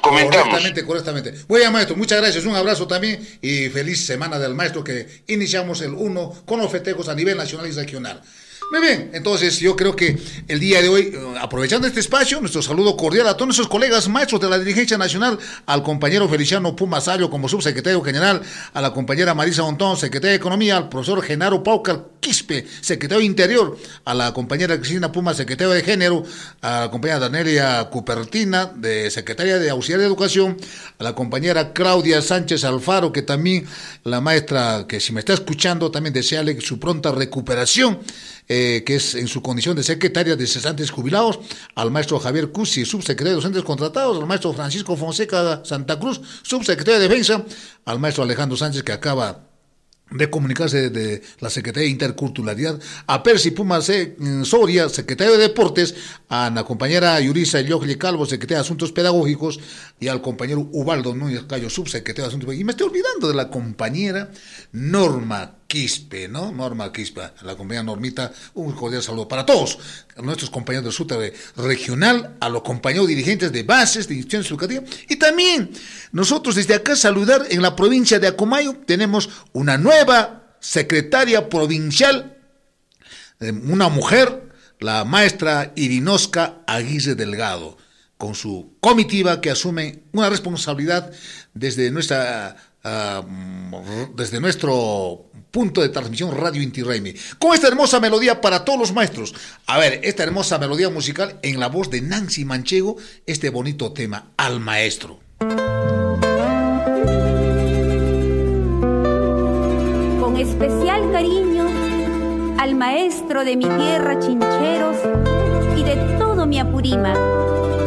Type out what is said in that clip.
comentamos. Correctamente. Bueno, maestro, muchas gracias, un abrazo también y feliz semana del maestro que iniciamos el 1 con los festejos a nivel nacional y regional. Muy bien, entonces yo creo que el día de hoy, aprovechando este espacio, nuestro saludo cordial a todos nuestros colegas maestros de la dirigencia nacional, al compañero Feliciano Puma Sallo como subsecretario general, a la compañera Marisa Montón, secretaria de Economía, al profesor Genaro Paucar Quispe, secretario de Interior, a la compañera Cristina Puma, secretaria de Género, a la compañera Danelia Cupertina, de secretaria de Auxiliar de Educación, a la compañera Claudia Sánchez Alfaro, que también la maestra, que si me está escuchando, también desearle su pronta recuperación, que es en su condición de secretaria de cesantes jubilados, al maestro Javier Cusi, subsecretario de docentes contratados, al maestro Francisco Fonseca Santa Cruz, subsecretario de Defensa, al maestro Alejandro Sánchez, que acaba de comunicarse de la Secretaría de Interculturalidad, a Percy Puma Soria, secretario de Deportes, a la compañera Yurisa Yogli Calvo, secretaria de Asuntos Pedagógicos, y al compañero Ubaldo Núñez Cayo, subsecretario de Asuntos Pedagógicos. Y me estoy olvidando de la compañera Norma Quispe, ¿no? Norma Quispe, la compañera Normita, un cordial saludo para todos, a nuestros compañeros de Suta regional, a los compañeros dirigentes de bases, de instituciones educativas, y también nosotros desde acá saludar en la provincia de Acomayo, tenemos una nueva secretaria provincial, una mujer, la maestra Irinosca Aguirre Delgado, con su comitiva que asume una responsabilidad desde nuestro punto de transmisión Radio Inti Raymi, con esta hermosa melodía para todos los maestros. A ver, esta hermosa melodía musical en la voz de Nancy Manchego, este bonito tema, Al Maestro. Con especial cariño al maestro de mi tierra Chincheros y de todo mi Apurímac,